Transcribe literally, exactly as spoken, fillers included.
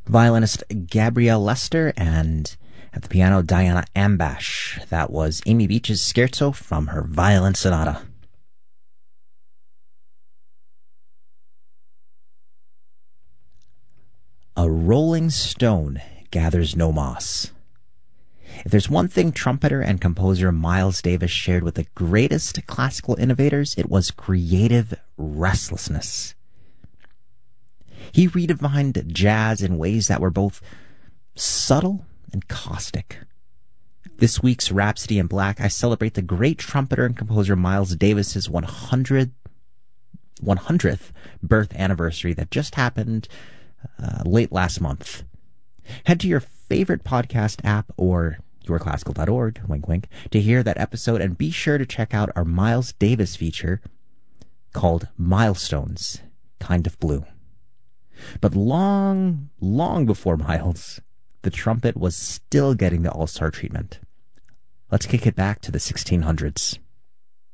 Violinist Gabrielle Lester, and at the piano Diana Ambash. That was Amy Beach's Scherzo from her Violin Sonata. A rolling stone gathers no moss. If there's one thing trumpeter and composer Miles Davis shared with the greatest classical innovators, it was creative restlessness. He redefined jazz in ways that were both subtle and caustic. This week's Rhapsody in Black, I celebrate the great trumpeter and composer Miles Davis's one hundredth birth anniversary that just happened uh, late last month. Head to your favorite podcast app or your classical dot org, wink wink, to hear that episode, and be sure to check out our Miles Davis feature called Milestones, Kind of Blue. But long, long before Miles, the trumpet was still getting the all-star treatment. Let's kick it back to the sixteen hundreds.